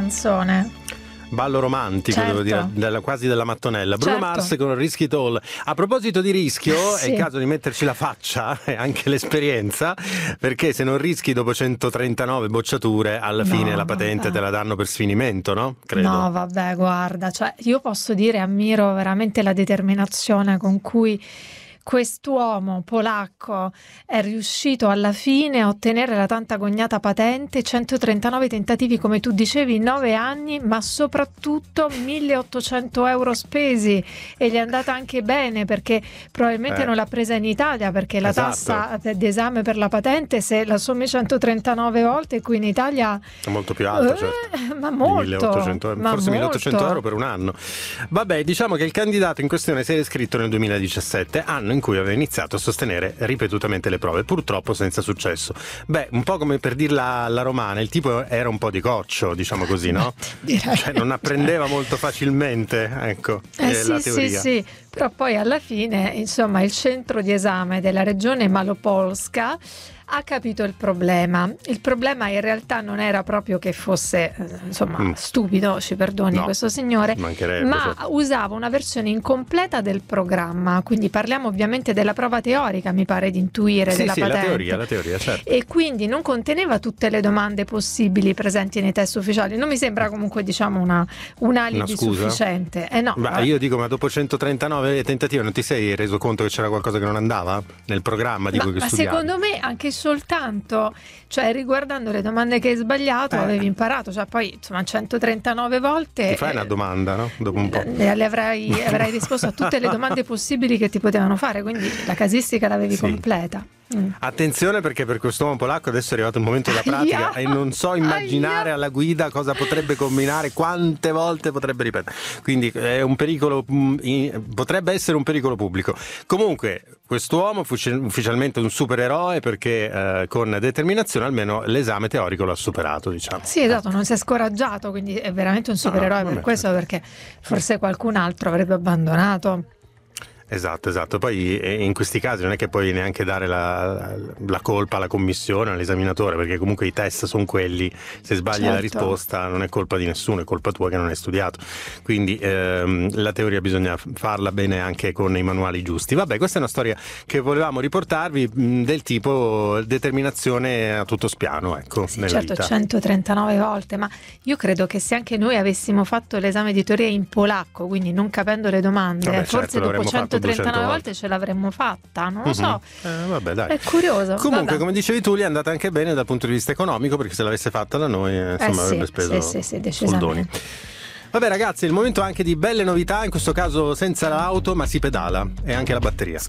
canzone. Ballo romantico, certo. devo dire, quasi della mattonella. Bruno Certo. Mars con Risky Tall. A proposito di rischio, Sì. è il caso di metterci la faccia e anche l'esperienza, perché se non rischi dopo 139 bocciature, alla fine la patente te la danno per sfinimento, no? Credo. No, vabbè, guarda, cioè io posso dire, ammiro veramente la determinazione con cui quest'uomo polacco è riuscito alla fine a ottenere la tanto agognata patente, 139 tentativi come tu dicevi in 9 anni, ma soprattutto 1.800 euro spesi, e gli è andata anche bene perché probabilmente non l'ha presa in Italia, perché la tassa d'esame per la patente, se la sommi 139 volte qui in Italia è molto più alta, certo. Ma molto, 1800, forse 1.800 euro per un anno. Vabbè, diciamo che il candidato in questione si è iscritto nel 2017, anno in cui aveva iniziato a sostenere ripetutamente le prove, purtroppo senza successo. Beh, un po' come per dirla alla romana, il tipo era un po' di coccio, diciamo così, no? Cioè non apprendeva molto facilmente, ecco, la teoria. Sì, però poi alla fine, insomma, il centro di esame della regione Malopolska ha capito il problema. Il problema in realtà non era proprio che fosse stupido, ci perdoni questo signore, ma certo, usava una versione incompleta del programma, quindi parliamo ovviamente della prova teorica, mi pare di intuire, della patente. La teoria, certo. E quindi non conteneva tutte le domande possibili presenti nei test ufficiali. Non mi sembra comunque, diciamo, un alibi sufficiente. No. Io dico, ma dopo 139 tentativi non ti sei reso conto che c'era qualcosa che non andava nel programma di cui studiavi? Ma secondo me anche soltanto, cioè riguardando le domande che hai sbagliato avevi imparato, cioè poi insomma 139 volte ti fai una domanda, no? Dopo un po' le avrai risposto a tutte le domande possibili che ti potevano fare, quindi la casistica l'avevi completa. Attenzione, perché per quest'uomo polacco adesso è arrivato il momento della pratica e non so immaginare alla guida cosa potrebbe combinare, quante volte potrebbe ripetere, quindi è un pericolo, potrebbe essere un pericolo pubblico. Comunque quest'uomo fu ufficialmente un supereroe, perché con determinazione almeno l'esame teorico l'ha superato, diciamo. Sì, esatto, non si è scoraggiato, quindi è veramente un supereroe per questo, perché forse qualcun altro avrebbe abbandonato. Esatto. Poi in questi casi non è che puoi neanche dare la colpa alla commissione, all'esaminatore, perché comunque i test sono quelli. Se sbagli la risposta non è colpa di nessuno, è colpa tua che non hai studiato. Quindi la teoria bisogna farla bene anche con i manuali giusti. Vabbè, questa è una storia che volevamo riportarvi, del tipo determinazione a tutto spiano, ecco, sì, nella certo, vita. 139 volte, ma io credo che se anche noi avessimo fatto l'esame di teoria in polacco, quindi non capendo le domande, forse dopo 139 volte ce l'avremmo fatta, non lo so. Vabbè, dai. È curioso. Comunque, come dicevi tu, gli è andata anche bene dal punto di vista economico, perché se l'avesse fatta da noi, insomma, avrebbe speso soldoni. Vabbè ragazzi, è il momento anche di belle novità, in questo caso senza l'auto, ma si pedala, e anche la batteria.